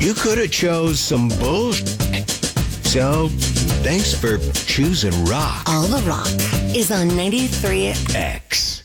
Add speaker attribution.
Speaker 1: You could have chose some bullshit. So, thanks for choosing rock.
Speaker 2: All the rock is on 93
Speaker 1: X.